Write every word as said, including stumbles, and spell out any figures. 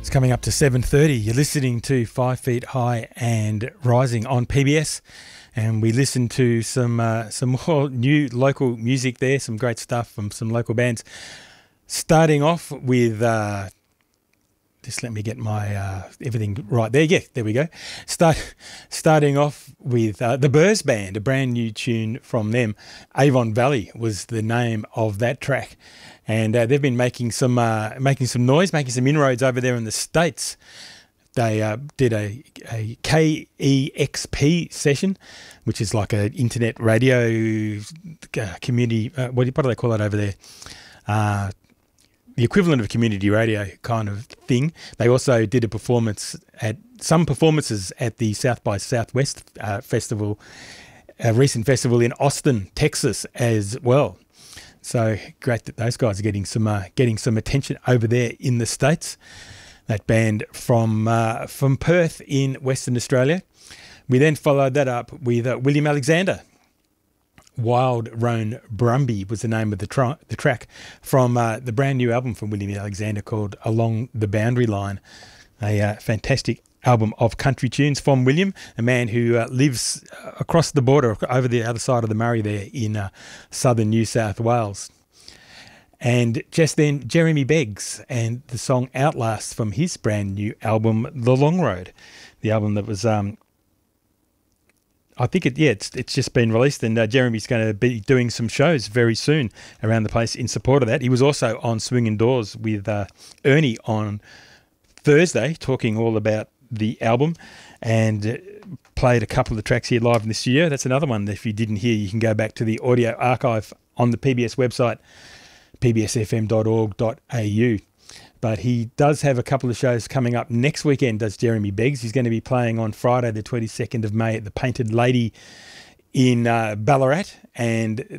It's coming up to seven thirty. You're listening to Five Feet High and Rising on P B S, and we listened to some uh, some more new local music there, some great stuff from some local bands. Starting off with, uh, just let me get my uh, everything right there. Yeah, there we go. Start starting off with uh, the Burrs Band, a brand new tune from them. Avon Valley was the name of that track. And uh, they've been making some uh, making some noise, making some inroads over there in the States. They uh, did a, a K E X P session, which is like an internet radio uh, community. Uh, what, do, what do they call it over there? Uh, the equivalent of community radio kind of thing. They also did a performance at some performances at the South by Southwest uh, festival, a recent festival in Austin, Texas, as well. So great that those guys are getting some uh, getting some attention over there in the States. That band from uh, from Perth in Western Australia. We then followed that up with uh, William Alexander. Wild Roan Brumby was the name of the, tra- the track from uh, the brand new album from William Alexander called Along the Boundary Line. A uh, fantastic album of country tunes from William, a man who uh, lives across the border over the other side of the Murray there in uh, southern New South Wales. And just then, Jeremy Beggs and the song Outlast from his brand new album, The Long Road, the album that was, um, I think, it yeah, it's, it's just been released, and uh, Jeremy's going to be doing some shows very soon around the place in support of that. He was also on Swinging Doors with uh, Ernie on Thursday, talking all about the album, and played a couple of the tracks here live in the studio. That's another one that if you didn't hear, you can go back to the audio archive on the P B S website, p b s f m dot org dot a u. But he does have a couple of shows coming up next weekend, does Jeremy Beggs. He's going to be playing on Friday the twenty-second of May at the Painted Lady in uh, Ballarat, and